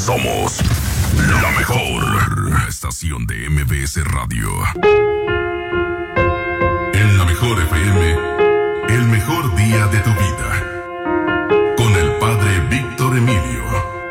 Somos la mejor estación de MBS Radio. En la mejor FM, el mejor día de tu vida. Con el padre Víctor Emilio.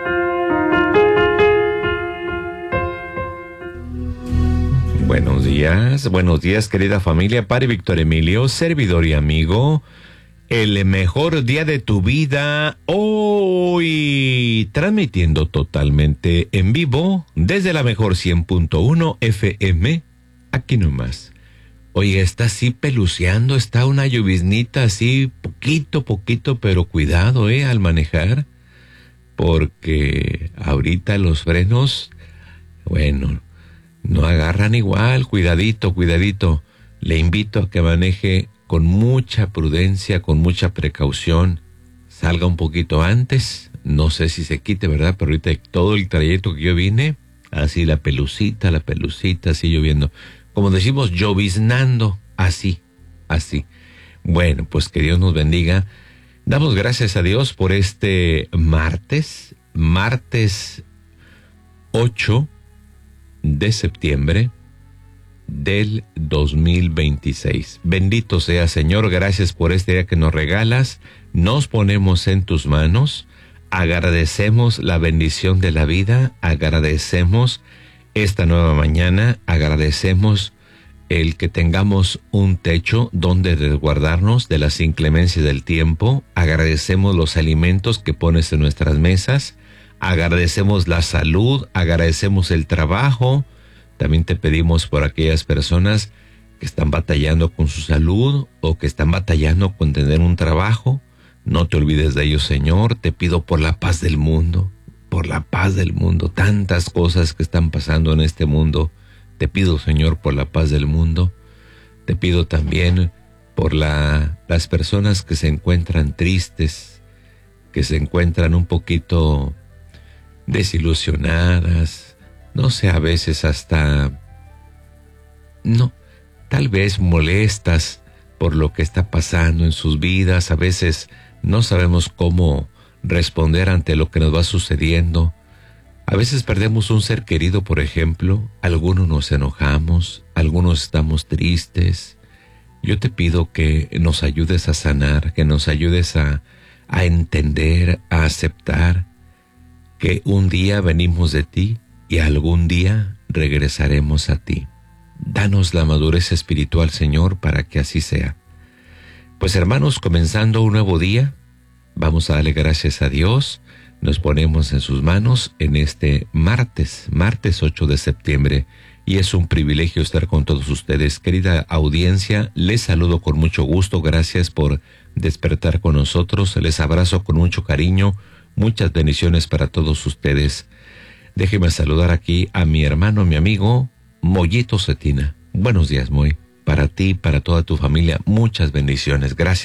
Buenos días querida familia, padre Víctor Emilio, servidor y amigo. El mejor día de tu vida, hoy transmitiendo totalmente en vivo desde la mejor 100.1 FM, aquí nomás. Oye, está así peluceando, está una lloviznita así, poquito, pero cuidado, al manejar, porque ahorita los frenos, bueno, no agarran igual, cuidadito. Le invito a que maneje con mucha prudencia, con mucha precaución. Salga un poquito antes, no sé si se quite, ¿verdad? Pero ahorita todo el trayecto que yo vine, así la pelucita, así lloviendo. Como decimos, lloviznando, así. Bueno, pues que Dios nos bendiga. Damos gracias a Dios por este martes 8 de septiembre del 2026. Bendito sea, Señor, gracias por este día que nos regalas. Nos ponemos en tus manos, agradecemos la bendición de la vida, agradecemos esta nueva mañana, agradecemos el que tengamos un techo donde resguardarnos de las inclemencias del tiempo, agradecemos los alimentos que pones en nuestras mesas, agradecemos la salud, agradecemos el trabajo. También te pedimos por aquellas personas que están batallando con su salud o que están batallando con tener un trabajo. No te olvides de ellos, Señor. Te pido por la paz del mundo, tantas cosas que están pasando en este mundo. Te pido, Señor, por la paz del mundo. Te pido también por las personas que se encuentran tristes, que se encuentran un poquito desilusionadas, no sé, a veces tal vez molestas por lo que está pasando en sus vidas. A veces no sabemos cómo responder ante lo que nos va sucediendo. A veces perdemos un ser querido, por ejemplo. Algunos nos enojamos, algunos estamos tristes. Yo te pido que nos ayudes a sanar, que nos ayudes a entender, a aceptar que un día venimos de ti y algún día regresaremos a ti. Danos la madurez espiritual, Señor, para que así sea. Pues hermanos, comenzando un nuevo día, vamos a darle gracias a Dios. Nos ponemos en sus manos en este martes 8 de septiembre. Y es un privilegio estar con todos ustedes. Querida audiencia, les saludo con mucho gusto. Gracias por despertar con nosotros. Les abrazo con mucho cariño. Muchas bendiciones para todos ustedes. Déjeme saludar aquí a mi hermano, mi amigo, Mollito Cetina. Buenos días, Moy. Para ti, para toda tu familia, muchas bendiciones. Gracias.